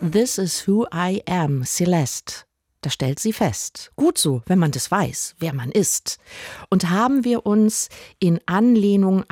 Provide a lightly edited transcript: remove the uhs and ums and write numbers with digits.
This is who I am, Celeste. Da stellt sie fest. Gut so, wenn man das weiß, wer man ist. Und haben wir uns in Anlehnung